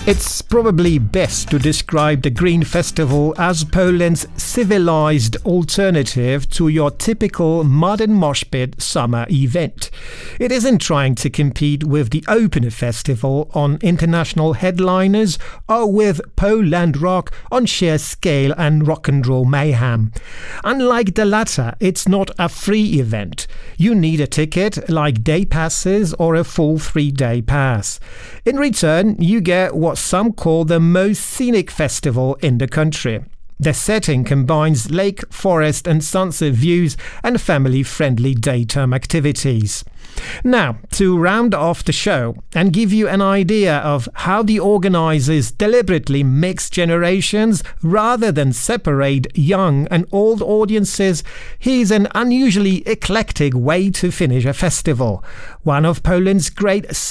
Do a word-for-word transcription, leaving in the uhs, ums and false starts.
It's probably best to describe the Green Festival as Poland's civilized alternative to your typical modern mosh pit summer event. It isn't trying to compete with the Open Festival on international headliners or with Poland rock on sheer scale and rock and roll mayhem. Unlike the latter, it's not a free event. You need a ticket like day passes or a full three-day pass. In return, you get what some call the most scenic festival in the country. The setting combines lake, forest and sunset views and family-friendly daytime activities. Now, to round off the show and give you an idea of how the organizers deliberately mix generations rather than separate young and old audiences, here's an unusually eclectic way to finish a festival. One of Poland's great